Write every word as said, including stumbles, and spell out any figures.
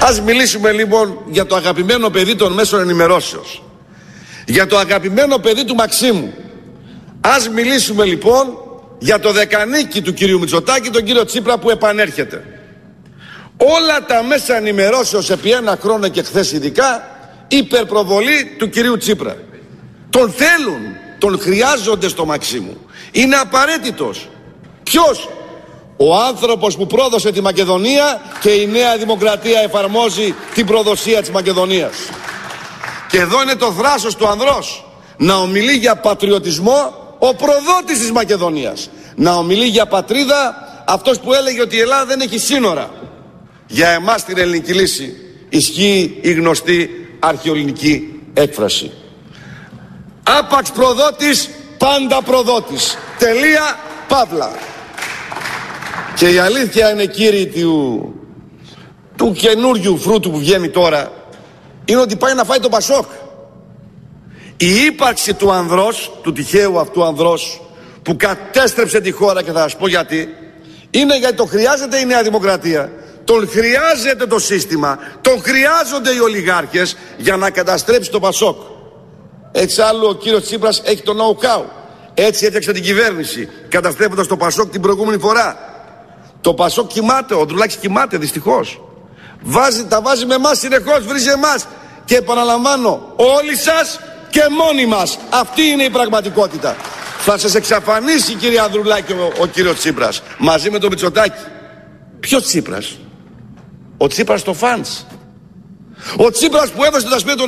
Ας μιλήσουμε λοιπόν για το αγαπημένο παιδί των μέσων ενημερώσεως, για το αγαπημένο παιδί του Μαξίμου. Ας μιλήσουμε λοιπόν για το δεκανίκη του κυρίου Μητσοτάκη, τον κύριο Τσίπρα, που επανέρχεται. Όλα τα μέσα ενημερώσεως επί ένα χρόνο και χθες ειδικά υπερπροβολή του κυρίου Τσίπρα. Τον θέλουν, τον χρειάζονται στο Μαξίμου. Είναι απαραίτητος. Ποιος? Ο άνθρωπος που πρόδωσε τη Μακεδονία και η Νέα Δημοκρατία εφαρμόζει την προδοσία της Μακεδονίας. Και εδώ είναι το θράσος του ανδρός. Να ομιλεί για πατριωτισμό ο προδότης της Μακεδονίας. Να ομιλεί για πατρίδα αυτός που έλεγε ότι η Ελλάδα δεν έχει σύνορα. Για εμάς στην ελληνική λύση ισχύει η γνωστή αρχαιοελληνική έκφραση. Άπαξ προδότης, πάντα προδότης. Τελεία, παύλα. Και η αλήθεια είναι, κύριοι, του, του καινούριου φρούτου που βγαίνει τώρα, είναι ότι πάει να φάει το Πασόκ. Η ύπαρξη του ανδρός, του τυχαίου αυτού ανδρός, που κατέστρεψε τη χώρα, και θα σας πω γιατί, είναι γιατί το χρειάζεται η Νέα Δημοκρατία. Τον χρειάζεται το σύστημα, τον χρειάζονται οι ολιγάρχες για να καταστρέψει το Πασόκ. Έτσι άλλο ο κύριος Τσίπρας έχει το know-how. Έτσι έφτιαξε την κυβέρνηση, καταστρέφοντας το Πασόκ την προηγούμενη φορά. Το Πασόκ κοιμάται, ο Ανδρουλάκης κοιμάται δυστυχώς. Βάζει, τα βάζει με εμάς συνεχώς, βρίζει εμάς. Και επαναλαμβάνω, όλοι σας και μόνοι μας. Αυτή είναι η πραγματικότητα. Θα σας εξαφανίσει, κύριε Ανδρουλάκη, ο, ο κύριος Τσίπρας, μαζί με τον Μητσοτάκη. Ποιος Τσίπρας? Ο Τσίπρας το φαντς. Ο Τσίπρας που έδωσε τα σπίτια των